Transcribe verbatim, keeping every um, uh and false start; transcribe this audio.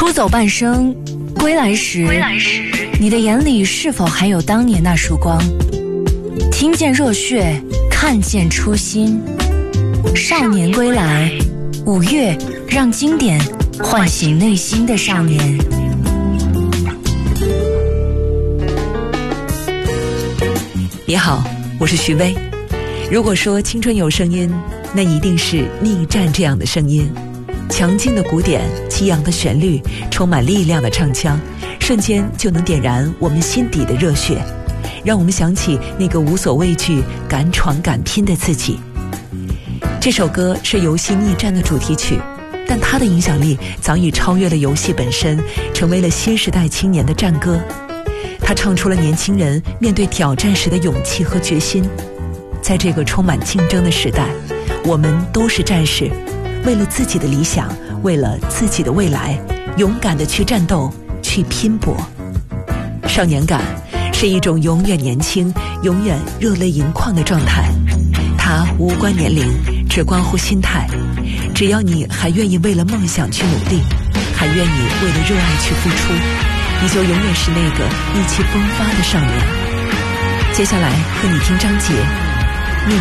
出走半生，归来时，归来时，你的眼里是否还有当年那束光？听见热血，看见初心。少年归来，五月让经典唤醒内心的少年。 你好，我是徐薇。如果说青春有声音，那一定是逆战这样的声音。强劲的鼓点，激昂的旋律，充满力量的唱腔，瞬间就能点燃我们心底的热血，让我们想起那个无所畏惧、敢闯敢拼的自己。这首歌是游戏逆战的主题曲，但它的影响力早已超越了游戏本身，成为了新时代青年的战歌。它唱出了年轻人面对挑战时的勇气和决心。在这个充满竞争的时代，我们都是战士，为了自己的理想，为了自己的未来，勇敢地去战斗，去拼搏。少年感是一种永远年轻、永远热泪盈眶的状态，它无关年龄，只关乎心态。只要你还愿意为了梦想去努力，还愿意为了热爱去付出，你就永远是那个意气风发的少年。接下来和你听张杰